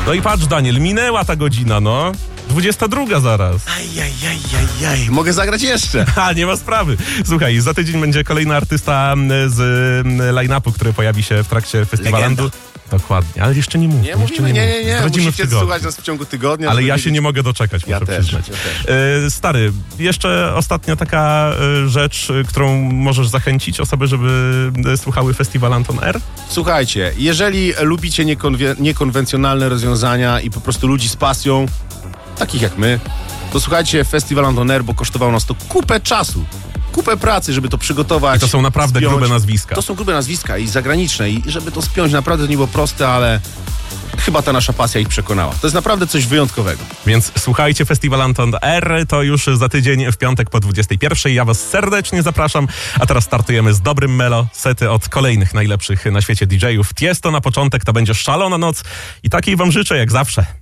No i patrz, Daniel, minęła ta godzina, no. 22 zaraz. Ajajajajaj, mogę zagrać jeszcze. A, nie ma sprawy. Słuchaj, za tydzień będzie kolejny artysta z line-upu, który pojawi się w trakcie festiwalandu. Legenda. Dokładnie, ale jeszcze nie mówmy. Nie mówimy, nie. Zdradzimy Musicie w tygodniu. słuchać nas w ciągu tygodnia. Ale żeby ja wiedzieć. się nie mogę doczekać, Ja muszę też, przyznać. ja też. Stary, jeszcze ostatnia taka rzecz, którą możesz zachęcić osoby, żeby słuchały Festival Anton R. Słuchajcie, jeżeli lubicie niekonwencjonalne rozwiązania i po prostu ludzi z pasją, takich jak my, to słuchajcie Festival Anton R, bo kosztowało nas to kupę czasu, kupę pracy, żeby to przygotować. I to są naprawdę spiąć. grube nazwiska. To są grube nazwiska i zagraniczne i żeby to spiąć, naprawdę to nie było proste, ale chyba ta nasza pasja ich przekonała. To jest naprawdę coś wyjątkowego. Więc słuchajcie Festival Anton R, to już za tydzień w piątek po 21. Ja was serdecznie zapraszam, a teraz startujemy z dobrym melo, sety od kolejnych najlepszych na świecie DJ-ów. Tiesto na początek to będzie szalona noc i takiej wam życzę jak zawsze.